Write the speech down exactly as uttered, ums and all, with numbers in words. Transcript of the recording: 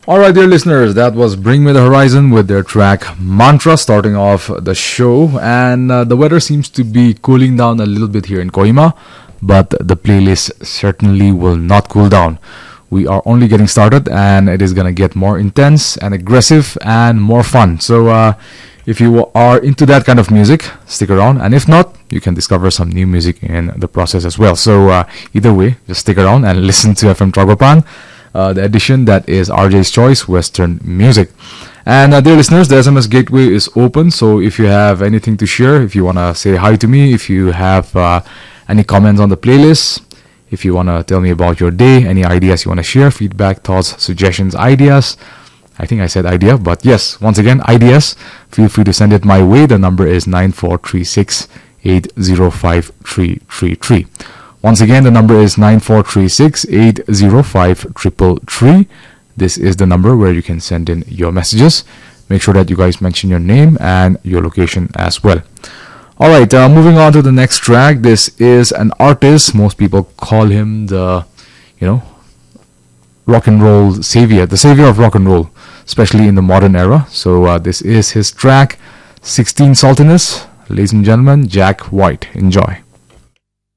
Alright, dear listeners, that was Bring Me the Horizon with their track Mantra starting off the show. And uh, the weather seems to be cooling down a little bit here in Kohima, but the playlist certainly will not cool down. We are only getting started, and it is going to get more intense and aggressive and more fun. So, uh, if you are into that kind of music, stick around. And if not, you can discover some new music in the process as well. So, uh, either way, just stick around and listen to F M Tragopan. Uh, the edition that is R J's Choice Western Music. And uh, dear listeners, the S M S gateway is open, so if you have anything to share, if you want to say hi to me, if you have uh, any comments on the playlist, if you want to tell me about your day, any ideas you want to share, feedback, thoughts, suggestions, ideas, I think I said idea, but yes, once again, ideas, feel free to send it my way. The number is nine four three six, eight zero five three three three. Once again, the number is nine four three six, eight zero five three three three. This is the number where you can send in your messages. Make sure that you guys mention your name and your location as well. Alright, uh, moving on to the next track. This is an artist. Most people call him the, you know, rock and roll savior, the savior of rock and roll, especially in the modern era. So uh, this is his track, sixteen Saltiness. Ladies and gentlemen, Jack White. Enjoy.